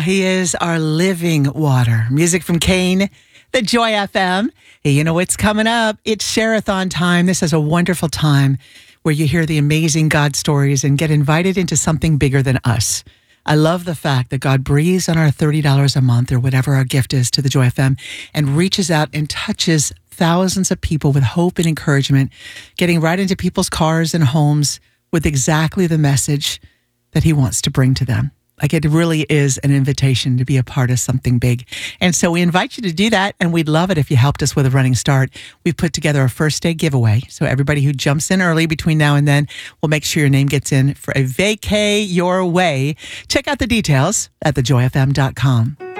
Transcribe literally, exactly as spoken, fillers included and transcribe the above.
he is our living water. Music from Kane, the Joy F M. Hey, you know what's coming up? It's Share-a-thon time. This is a wonderful time where you hear the amazing God stories and get invited into something bigger than us. I love the fact that God breathes on our thirty dollars a month or whatever our gift is to the Joy F M and reaches out and touches thousands of people with hope and encouragement, getting right into people's cars and homes with exactly the message that he wants to bring to them. Like, it really is an invitation to be a part of something big. And so we invite you to do that, and we'd love it if you helped us with a running start. We've put together a first day giveaway. So everybody who jumps in early between now and then, we'll make sure your name gets in for a vacay your way. Check out the details at the joy f m dot com.